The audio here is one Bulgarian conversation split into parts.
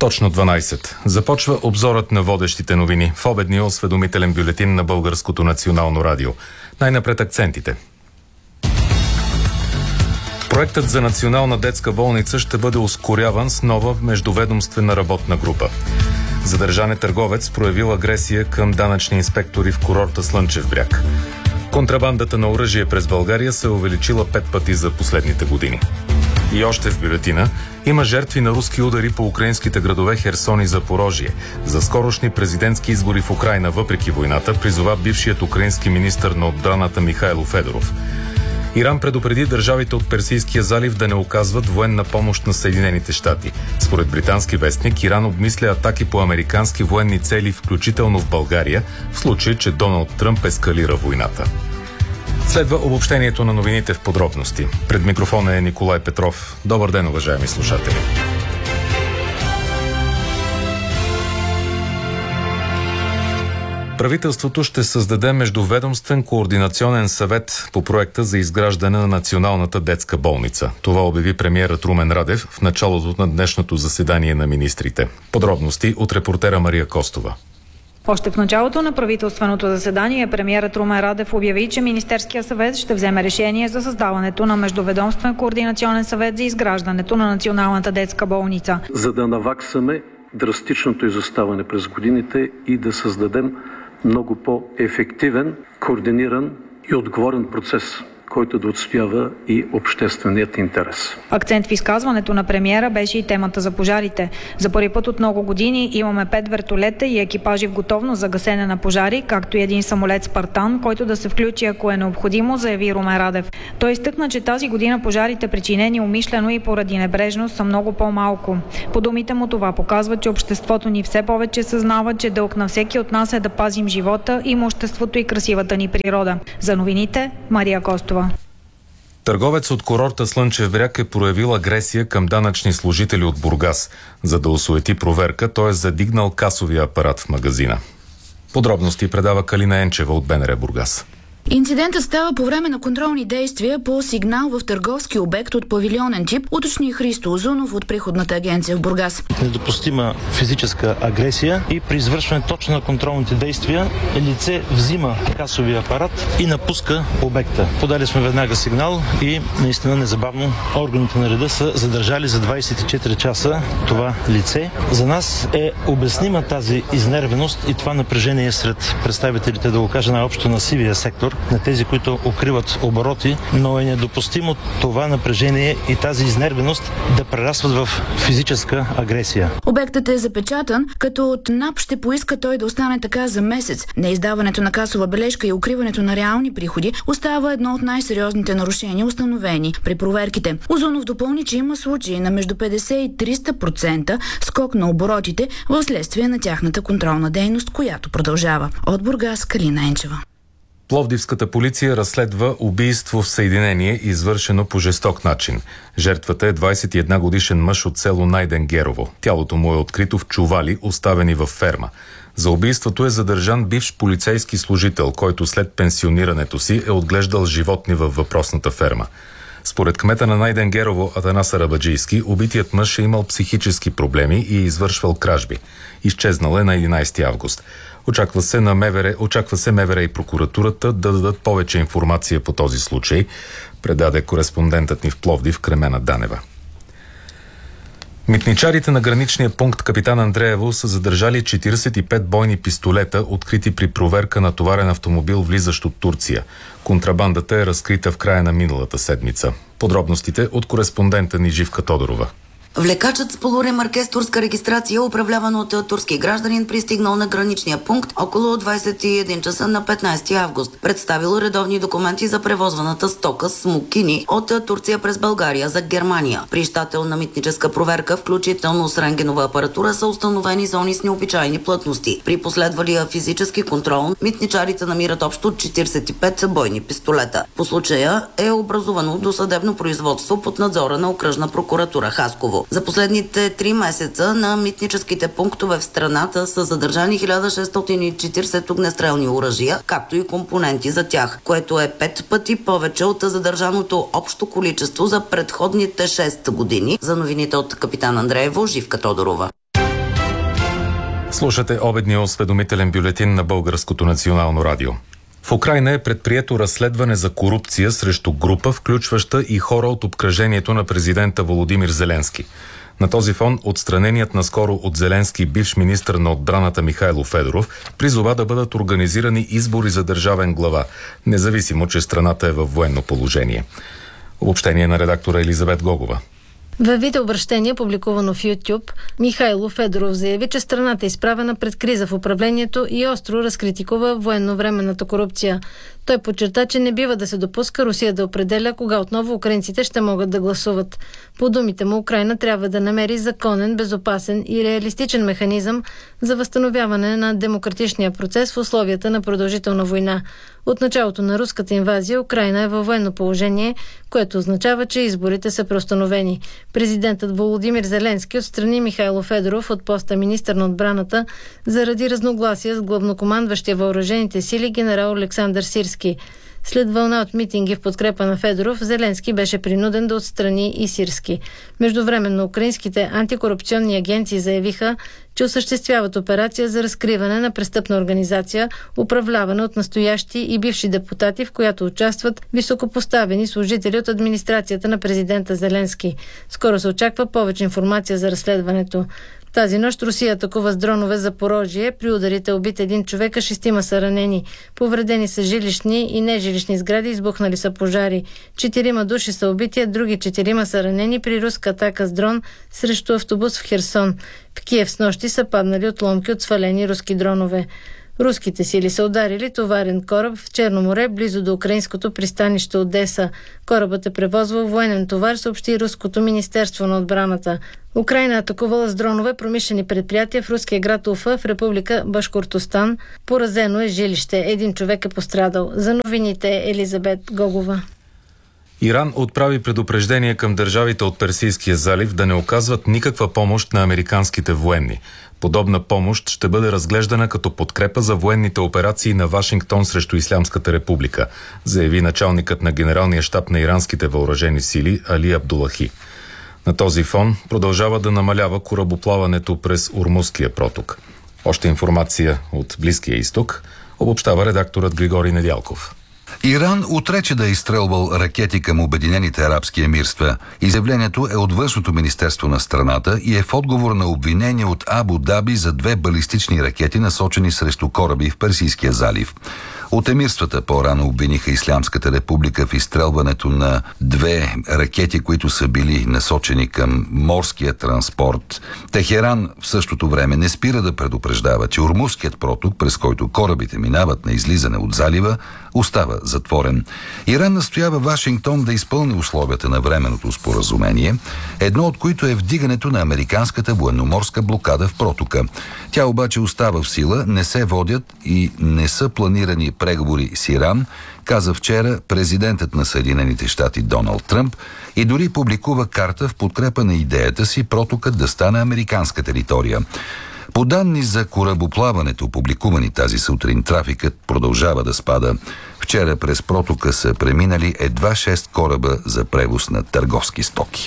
Точно 12. Започва обзорът на водещите новини в обедния осведомителен бюлетин на Българското национално радио. Най-напред акцентите. Проектът за национална детска болница ще бъде ускоряван с нова междуведомствена работна група. Задържан е търговец, проявил агресия към данъчни инспектори в курорта Слънчев бряг. Контрабандата на оръжие през България се е увеличила 5 пъти за последните години. И още в бюлетина има жертви на руски удари по украинските градове Херсон и Запорожие. За скорошни президентски избори в Украйна, въпреки войната, призова бившият украински министър на отбраната Михайло Федоров. Иран предупреди държавите от Персийския залив да не оказват военна помощ на Съединените щати. Според британски вестник, Иран обмисля атаки по американски военни цели, включително в България, в случай, че Доналд Тръмп ескалира войната. Следва обобщението на новините в подробности. Пред микрофона е Николай Петров. Добър ден, уважаеми слушатели. Правителството ще създаде междуведомствен координационен съвет по проекта за изграждане на Националната детска болница. Това обяви премиерът Румен Радев в началото на днешното заседание на министрите. Подробности от репортера Мария Костова. Още в началото на правителственото заседание премиерът Румен Радев обяви, че Министерския съвет ще вземе решение за създаването на междуведомствен координационен съвет за изграждането на Националната детска болница. За да наваксаме драстичното изоставане през годините и да създадем много по-ефективен, координиран и отговорен процес, който да отстоява и общественият интерес. Акцент в изказването на премиера беше и темата за пожарите. За първи път от много години имаме 5 вертолета и екипажи в готовност за гасене на пожари, както и един самолет Спартан, който да се включи, ако е необходимо, заяви Румен Радев. Той изтъкна, че тази година пожарите, причинени умишлено и поради небрежност, са много по-малко. По думите му, това показва, че обществото ни все повече съзнава, че дълг на всеки от нас е да пазим живота, имуществото и красивата ни природа. За новините, Мария Костова. Търговец от курорта Слънчев бряг е проявил агресия към данъчни служители от Бургас. За да осуети проверка, той е задигнал касовия апарат в магазина. Подробности предава Калина Енчева от БНР Бургас. Инцидентът става по време на контролни действия по сигнал в търговски обект от павилионен тип, уточни Христо Озунов от приходната агенция в Бургас. Недопустима физическа агресия и при извършване точно на контролните действия лице взима касовия апарат и напуска обекта. Подали сме веднага сигнал и наистина незабавно органите на реда са задържали за 24 часа това лице. За нас е обяснима тази изнервеност и това напрежение сред представителите, да го кажа най-общо, на сивия сектор, на тези, които укриват обороти, но е недопустимо това напрежение и тази изнервеност да прерастват в физическа агресия. Обектът е запечатан, като от НАП ще поиска той да остане така за месец. Неиздаването на касова бележка и укриването на реални приходи остава едно от най-сериозните нарушения, установени при проверките. Озунов допълни, че има случаи на между 50 и 300% скок на оборотите в следствие на тяхната контролна дейност, която продължава. От Бургас, Калина Енчева. Пловдивската полиция разследва убийство в съединение, извършено по жесток начин. Жертвата е 21-годишен мъж от село Найденгерово. Тялото му е открито в чували, оставени във ферма. За убийството е задържан бивш полицейски служител, който след пенсионирането си е отглеждал животни във въпросната ферма. Според кмета на Найденгерово Атанас Арабаджийски, убитият мъж е имал психически проблеми и е извършвал кражби. Изчезнал е на 11 август. Очаква се МВР и прокуратурата да дадат повече информация по този случай, предаде кореспондентът ни в Пловдив Кремена Данева. Митничарите на граничния пункт Капитан Андреево са задържали 45 бойни пистолета, открити при проверка на товарен автомобил, влизащ от Турция. Контрабандата е разкрита в края на миналата седмица. Подробностите от кореспондента ни Живка Тодорова. Влекачът с полуремарке с турска регистрация, управляван от турски гражданин, пристигнал на граничния пункт около 21 часа на 15 август. Представил редовни документи за превозваната стока смокини от Турция през България за Германия. При щателна митническа проверка, включително с рентгенова апаратура, са установени зони с необичайни плътности. При последвалия физически контрол, митничарите намират общо 45 бойни пистолета. По случая е образувано досъдебно производство под надзора на окръжна прокуратура Хасково. За последните 3 месеца на митническите пунктове в страната са задържани 1640 огнестрелни оръжия, както и компоненти за тях, което е 5 пъти повече от задържаното общо количество за предходните 6 години. За новините от Капитан Андреево, Живка Тодорова. Слушате обедния осведомителен бюлетин на Българското национално радио. В Украйна е предприето разследване за корупция срещу група, включваща и хора от обкръжението на президента Володимир Зеленски. На този фон отстраненият наскоро от Зеленски бивш министър на отбраната Михайло Федоров призова да бъдат организирани избори за държавен глава, независимо, че страната е във военно положение. Обобщение на редактора Елизабет Гогова. Във видеообращение, публикувано в YouTube, Михайло Федоров заяви, че страната е изправена пред криза в управлението и остро разкритикува военновременната корупция. Той подчерта, че не бива да се допуска Русия да определя кога отново украинците ще могат да гласуват. По думите му, Украйна трябва да намери законен, безопасен и реалистичен механизъм за възстановяване на демократичния процес в условията на продължителна война. От началото на руската инвазия Украйна е във военно положение, което означава, че изборите са преустановени. Президентът Володимир Зеленски отстрани Михайло Федоров от поста министър на отбраната заради разногласия с главнокомандващия въоръжените сили генерал Александър Сирски. След вълна от митинги в подкрепа на Федоров, Зеленски беше принуден да отстрани и Сирски. Междувременно украинските антикорупционни агенции заявиха, че осъществяват операция за разкриване на престъпна организация, управлявана от настоящи и бивши депутати, в която участват високопоставени служители от администрацията на президента Зеленски. Скоро се очаква повече информация за разследването. Тази нощ Русия атакува с дронове Запорожие. При ударите убит един човек, а 6 са ранени. Повредени са жилищни и нежилищни сгради, избухнали са пожари. 4 души са убити, а други 4 са ранени при руска атака с дрон срещу автобус в Херсон. В Киев с нощи са паднали отломки от свалени руски дронове. Руските сили са ударили товарен кораб в Черно море, близо до украинското пристанище Одеса. Корабът е превозвал военен товар, съобщи Руското министерство на отбраната. Украйна атакувала с дронове промишлени предприятия в руския град Уфа в република Башкортостан. Поразено е жилище. Един човек е пострадал. За новините Елизабет Гогова. Иран отправи предупреждение към държавите от Персийския залив да не оказват никаква помощ на американските военни. Подобна помощ ще бъде разглеждана като подкрепа за военните операции на Вашингтон срещу Ислямската република, заяви началникът на генералния щаб на иранските въоръжени сили Али Абдулахи. На този фон продължава да намалява корабоплаването през Ормузския проток. Още информация от Близкия изток обобщава редакторът Григорий Недялков. Иран отрече да е изстрелвал ракети към Обединените арабски емирства. Изявлението е от Външното министерство на страната и е в отговор на обвинение от Абу Даби за 2 балистични ракети, насочени срещу кораби в Персийския залив. От емирствата по-рано обвиниха Ислямската република в изстрелването на 2 ракети, които са били насочени към морския транспорт. Техеран в същото време не спира да предупреждава, че Ормузският проток, през който корабите минават на излизане от залива, остава затворен. Иран настоява Вашингтон да изпълни условията на временното споразумение, едно от които е вдигането на американската военноморска блокада в протока. Тя обаче остава в сила, не се водят и не са планирани преговори с Иран, каза вчера президентът на Съединените щати Доналд Тръмп и дори публикува карта в подкрепа на идеята си протокът да стане американска територия. По данни за корабоплаването, публикувани тази сутрин, трафикът продължава да спада. Вчера през протока са преминали едва 6 кораба за превоз на търговски стоки.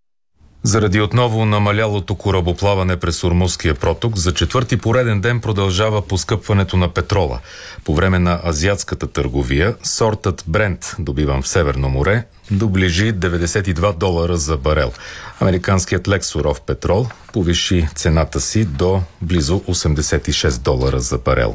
Заради отново намалялото корабоплаване през Ормузския проток, за 4-ти пореден ден продължава поскъпването на петрола. По време на азиатската търговия, сортът Брент, добиван в Северно море, доближи $92 за барел. Американският лек суров петрол повиши цената си до близо $86 за барел.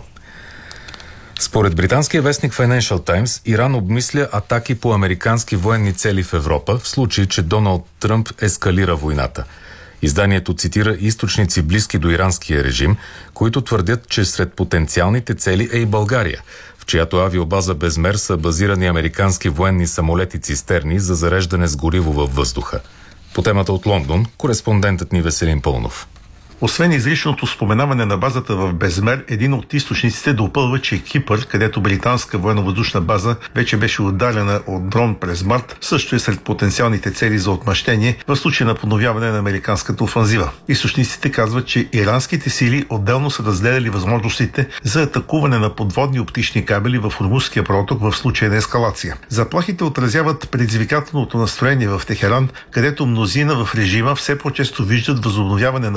Според британския вестник Financial Times, Иран обмисля атаки по американски военни цели в Европа, в случай, че Доналд Тръмп ескалира войната. Изданието цитира източници близки до иранския режим, които твърдят, че сред потенциалните цели е и България, в чиято авиобаза Безмер са базирани американски военни самолети-цистерни за зареждане с гориво във въздуха. По темата от Лондон, кореспондентът ни Веселин Пълнов. Освен изричното споменаване на базата в Безмер, един от източниците допълва, че Кипър, където британска военновъздушна база вече беше ударена от дрон през март, също е сред потенциалните цели за отмъщение в случай на подновяване на американската офанзива. Източниците казват, че иранските сили отделно са разгледали възможностите за атакуване на подводни оптични кабели в Ормузския проток в случай на ескалация. Заплахите отразяват предизвикателното настроение в Техеран, където мнозина в режима все по-често виждат възобновяване на войната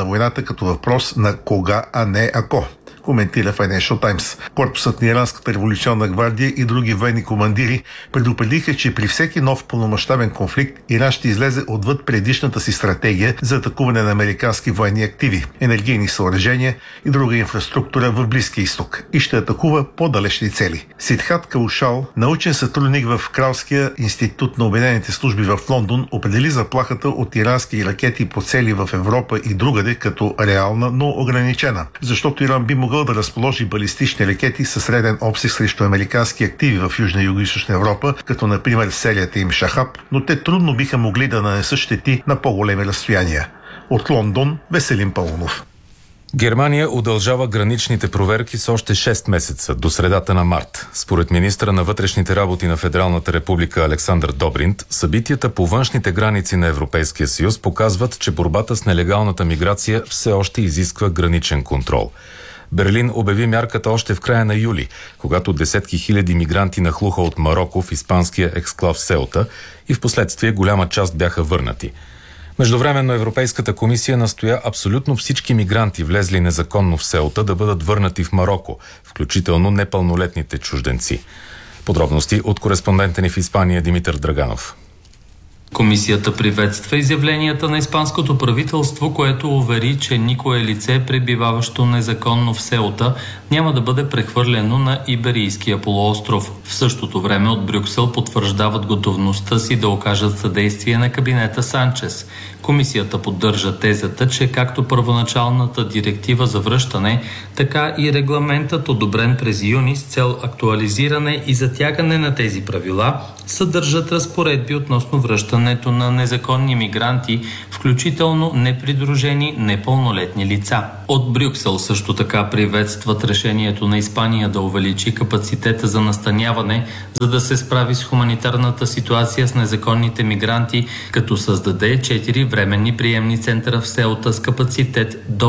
като въпрос на кога, а не ако, коментира Financial Times. Корпусът на Иранската революционна гвардия и други военни командири предупредиха, че при всеки нов пълномащабен конфликт Иран ще излезе отвъд предишната си стратегия за атакуване на американски военни активи, енергийни съоръжения и друга инфраструктура в Близкия изток и ще атакува по-далечни цели. Сидхат Каушал, научен сътрудник в Кралския институт на Обединените служби в Лондон, определи заплахата от ирански ракети по цели в Европа и другаде като реална, но ограничена, защото Иран би могъл да разположи балистични ракети със среден обсег срещу американски активи в Южна и Югоизточна Европа, като например серията им Шахаб, но те трудно биха могли да нанесат щети на по-големи разстояния. От Лондон, Веселин Паунов. Германия удължава граничните проверки с още 6 месеца, до средата на март. Според министра на вътрешните работи на Федералната република Александър Добринт, събитията по външните граници на Европейския съюз показват, че борбата с нелегалната миграция все още изисква граничен контрол. Берлин обяви мярката още в края на юли, когато десетки хиляди мигранти нахлуха от Мароко в испанския ексклав Сеута и в последствие голяма част бяха върнати. Междувременно Европейската комисия настоя абсолютно всички мигранти, влезли незаконно в Сеута, да бъдат върнати в Мароко, включително непълнолетните чужденци. Подробности от кореспондента ни в Испания Димитър Драганов. Комисията приветства изявленията на испанското правителство, което увери, че никое лице, пребиваващо незаконно в Сеута, няма да бъде прехвърлено на Иберийския полуостров. В същото време от Брюксел потвърждават готовността си да окажат съдействие на кабинета Санчес. Комисията поддържа тезата, че както първоначалната директива за връщане, така и регламентът, одобрен през юни с цел актуализиране и затягане на тези правила, съдържат разпоредби относно връщането на незаконни мигранти, включително непридружени непълнолетни лица. От Брюксел също така приветстват решението на Испания да увеличи капацитета за настаняване, за да се справи с хуманитарната ситуация с незаконните мигранти, като създаде 4 временни приемни центъра в Сеута с капацитет до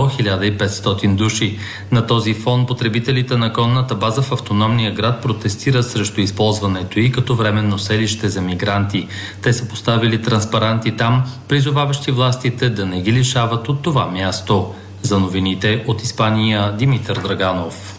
1500 души. На този фон потребителите на конната база в автономния град протестират срещу използването й като временно селище за мигранти. Те са поставили транспаранти там, призоваващи властите да не ги лишават от това място. За новините от Испания Димитър Драганов.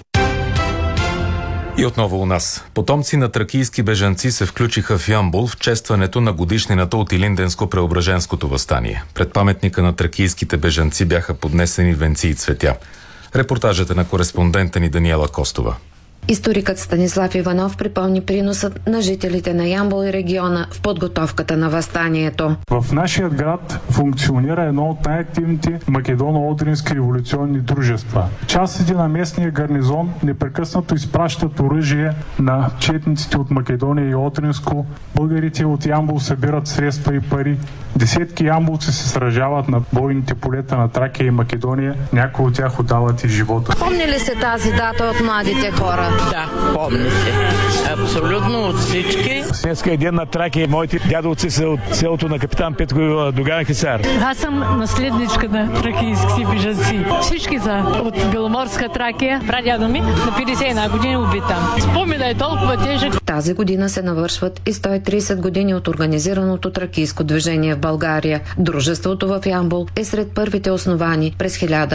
И отново у нас. Потомци на тракийски бежанци се включиха в Ямбол в честването на годишнината от Илинденско-Преображенското въстание. Пред паметника на тракийските бежанци бяха поднесени венци и цветя. Репортажът е на кореспондента ни Даниела Костова. Историкът Станислав Иванов припомни приносът на жителите на Ямбол и региона в подготовката на въстанието. В нашия град функционира едно от най-активните македоно-одрински революционни дружества. Частите на местния гарнизон непрекъснато изпращат оръжие на четниците от Македония и Одринско. Българите от Ямбол събират средства и пари. Десетки ямболци се сражават на бойните полета на Тракия и Македония. Някои от тях отдават и живота. Помни ли се тази дата от младите хора? Да, помни се. Абсолютно от всички. Днеска е ден на Тракия. Моите дядовци са от селото на капитан Петко Доган Хисар. Аз съм наследничка на тракийски бежанци. Всички са от Беломорска Тракия. Прадядо ми на 51 години убит там. Спомена е толкова тежък. Тази година се навършват и 130 години от организираното тракийско движение в България. Дружеството в Ямбол е сред първите основани през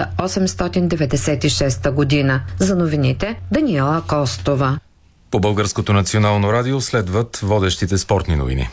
1896 година. За новините Даниела Костова. По Българското национално радио следват водещите спортни новини.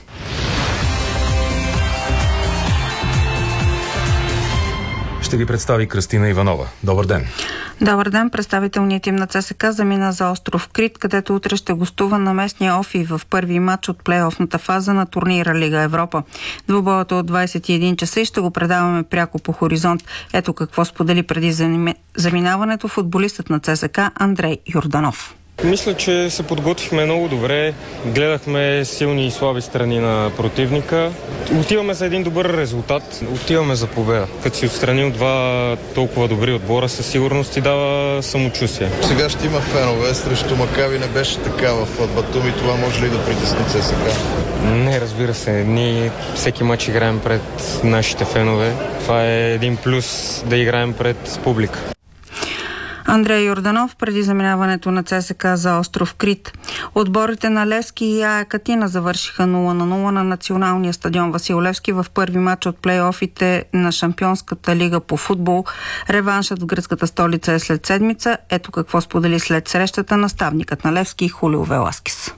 Ще ги представи Кръстина Иванова. Добър ден! Добър ден! Представителният тим на ЦСКА замина за остров Крит, където утре ще гостува на местния ОФИ в първи матч от плейофната фаза на турнира Лига Европа. Двубоят от 21 часа и ще го предаваме пряко по Хоризонт. Ето какво сподели преди заминаването футболистът на ЦСКА Андрей Йорданов. Мисля, че се подготвихме много добре, гледахме силни и слаби страни на противника. Отиваме за един добър резултат, отиваме за победа. Като си отстранил два толкова добри отбора, със сигурност ти дава самочувствие. Сега ще има фенове, срещу Макаби не беше така в Батум и това може ли да притесни ЦСКА? Не, разбира се. Ние всеки матч играем пред нашите фенове. Това е един плюс да играем пред публика. Андрей Йорданов преди заминаването на ЦСКА за остров Крит. Отборите на Левски и АЕК Атина завършиха 0-0 на националния стадион Васил Левски в първи матч от плейофите на Шампионската лига по футбол. Реваншът в гръцката столица е след седмица. Ето какво сподели след срещата наставникът на Левски Хулио Веласкес.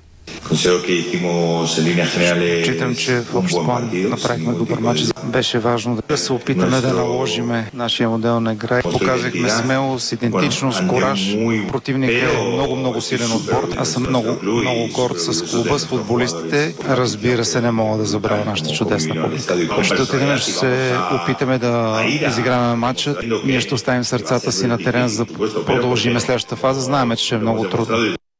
Считам, че в общ план направихме добър матч. Беше важно да се опитаме да наложим нашия модел на игра. Показахме смелост, идентичност, кураж. Противникът е много силен отбор. Аз съм много горд с клуба, с футболистите. Разбира се, не мога да забравя нашата чудесна победа. Ще отидем, ще се опитаме да изиграме матча. Ние ще оставим сърцата си на терен, за да продължим следващата фаза. Знаем, че ще е много трудно.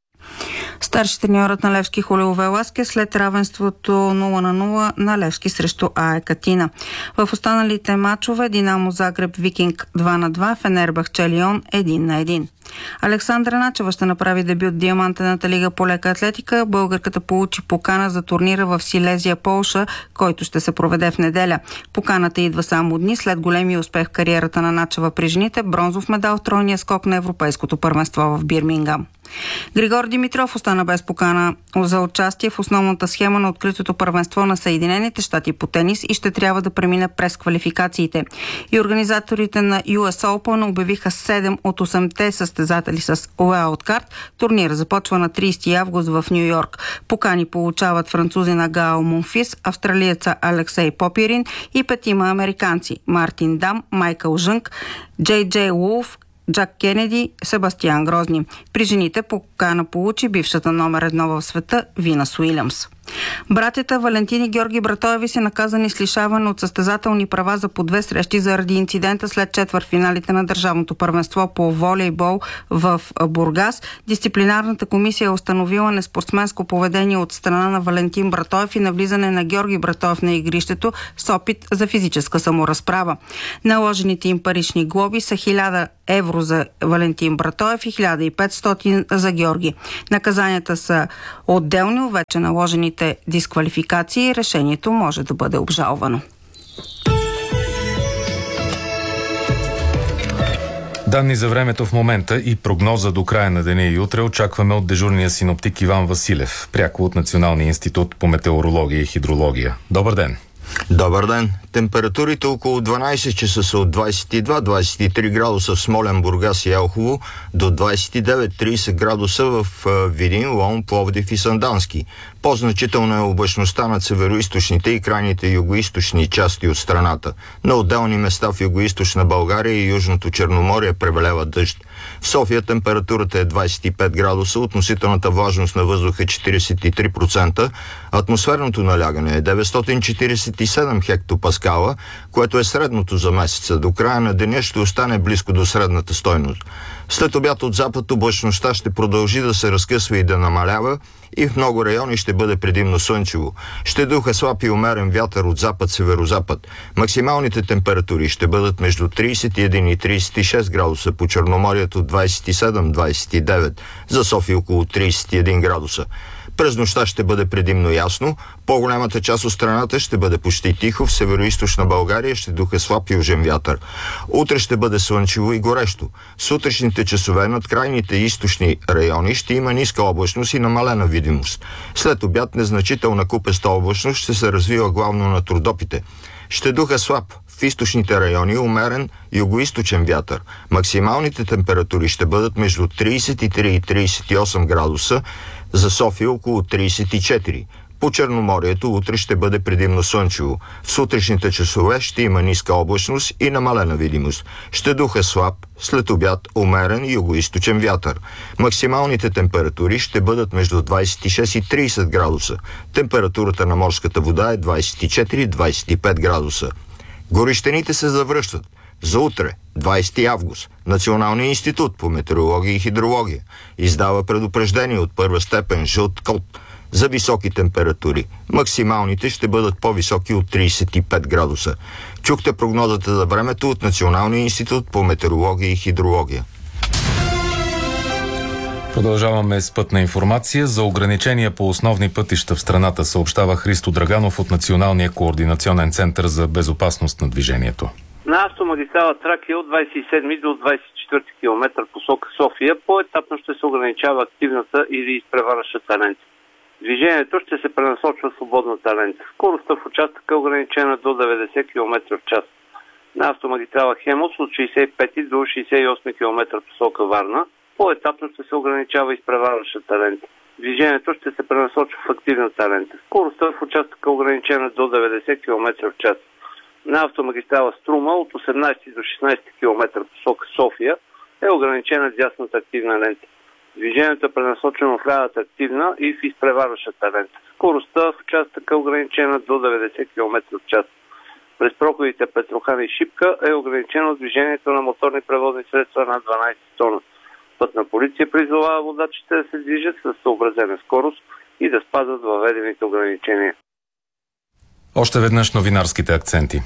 Старши треньорът на Левски Хулио Веласкес след равенството 0-0 на Левски срещу АЕК Атина. В останалите матчове Динамо Загреб Викинг 2-2, Фенербахче Лион 1-1. Александра Начева ще направи дебют в Диамантената лига по лека атлетика. Българката получи покана за турнира в Силезия, Полша, който ще се проведе в неделя. Поканата идва само дни след големия успех в кариерата на Начева при жените, бронзов медал в тройния скок на Европейското първенство в Бирмингам. Григор Димитров остана без покана за участие в основната схема на откритото първенство на Съединените щати по тенис и ще трябва да премине през квалификациите. И организаторите на US Open обявиха 7 от 8-те състезатели с Wildcard. Турнира започва на 30 август в Ню Йорк. Покани получават французина Гао Монфис, австралиеца Алексей Попирин и петима американци – Мартин Дам, Майкъл Жънг, Джей Джей Уолф, Джак Кенеди, Себастиан Грозни. При жените покана получи бившата номер 1 в света Винас Уилямс. Братята Валентин и Георги Братоеви са наказани с лишаване от състезателни права за по 2 срещи заради инцидента след четвъртфиналите на държавното първенство по волейбол в Бургас. Дисциплинарната комисия е установила неспортсменско поведение от страна на Валентин Братоев и навлизане на Георги Братоев на игрището с опит за физическа саморазправа. Наложените им парични глоби са 1000 евро за Валентин Братоев и 1500 за Георги. Наказанията са отделни, вече наложените дисквалификации и решението може да бъде обжалвано. Данни за времето в момента и прогноза до края на деня и утре очакваме от дежурния синоптик Иван Василев, пряко от Националния институт по метеорология и хидрология. Добър ден! Добър ден! Температурите около 12 часа са от 22-23 градуса в Смолян, Бургас и Елхово, до 29-30 градуса в Видин, Лом, Пловдив и Сандански. По-значителна е облачността над североизточните и крайните югоизточни части от страната. На отделни места в югоизточна България и Южното Черноморие превалява дъжд. В София температурата е 25 градуса, относителната влажност на въздуха е 43%, атмосферното налягане е 947 хектопаскала, което е средното за месеца. До края на деня ще остане близко до средната стойност. След обяд от запад облачността ще продължи да се разкъсва и да намалява и в много райони ще бъде предимно слънчево. Ще духа слаб и умерен вятър от запад-северозапад. Максималните температури ще бъдат между 31 и 36 градуса, по Черноморието 27-29, за София около 31 градуса. През нощта ще бъде предимно ясно. По-голямата част от страната ще бъде почти тихо. В североизточна България ще духа слаб южен вятър. Утре ще бъде слънчево и горещо. С утрешните часове над крайните източни райони ще има ниска облачност и намалена видимост. След обяд незначителна купеста облачност ще се развива главно над Родопите. Ще духа слаб. В източните райони умерен югоизточен вятър. Максималните температури ще бъдат между 33 и 38 градуса, за София около 34. По Черноморието утре ще бъде предимно слънчево. В сутрешните часове ще има ниска облачност и намалена видимост. Ще духа слаб, след обяд умерен югоизточен вятър. Максималните температури ще бъдат между 26 и 30 градуса. Температурата на морската вода е 24-25 градуса. Горещените се завръщат. За утре, 20 август, Националният институт по метеорология и хидрология издава предупреждение от първа степен жълт код за високи температури. Максималните ще бъдат по-високи от 35 градуса. Чухте прогнозата за времето от Националния институт по метеорология и хидрология. Продължаваме с пътна информация. За ограничения по основни пътища в страната съобщава Христо Драганов от Националния координационен център за безопасност на движението. На автомагистрала Тракия от 27 до 24 км посока София по-етапно ще се ограничава активната или изпреварващата лента. Движението ще се пренасочва в свободната лента. Скоростта в участъка е ограничена до 90 км в час. На автомагистрала Хемус от 65 до 68 км посока Варна по-етапно ще се ограничава изпреварващата лента. Движението ще се пренасочва в активната лента. Скоростта в участъка е ограничена до 90 км в час. На автомагистрала Струма от 18 до 16 км посока София е ограничена дясната активна лента. Движението е пренасочено в лявата активна и в изпреварващата лента. Скоростта в участъка е ограничена до 90 км в час. През проходите Петрохан и Шипка е ограничено движението на моторни превозни средства на 12 тона. Пътна полиция призовава водачите да се движат с съобразена скорост и да спазват въведените ограничения. Още веднъж новинарските акценти.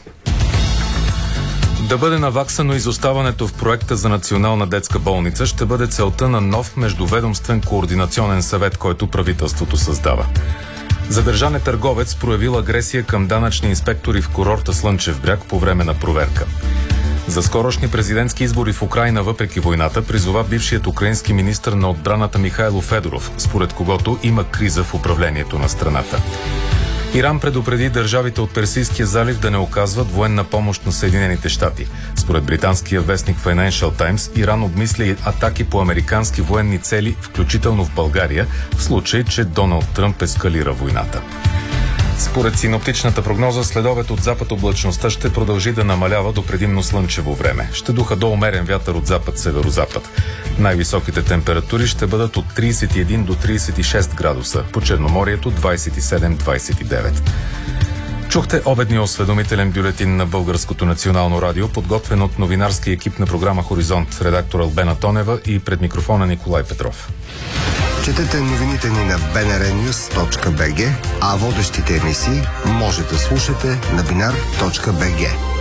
Да бъде наваксано изоставането в проекта за Национална детска болница ще бъде целта на нов междуведомствен координационен съвет, който правителството създава. Задържан е търговец, проявил агресия към данъчни инспектори в курорта Слънчев бряг по време на проверка. За скорошни президентски избори в Украйна въпреки войната призова бившият украински министър на отбраната Михайло Федоров, според когото има криза в управлението на страната. Иран предупреди държавите от Персийския залив да не оказват военна помощ на Съединените щати. Според британския вестник Financial Times, Иран обмисля атаки по американски военни цели, включително в България, в случай, че Доналд Тръмп ескалира войната. Според синоптичната прогноза, следобед от запад облачността ще продължи да намалява до предимно слънчево време. Ще духа до умерен вятър от запад-северозапад. Най-високите температури ще бъдат от 31 до 36 градуса, по Черноморието 27-29. Чухте обедния осведомителен бюлетин на Българското национално радио, подготвен от новинарски екип на програма Хоризонт, редактор Албена Тонева и пред микрофона Николай Петров. Четете новините ни на bnrnews.bg, а водещите емисии може да слушате на binar.bg.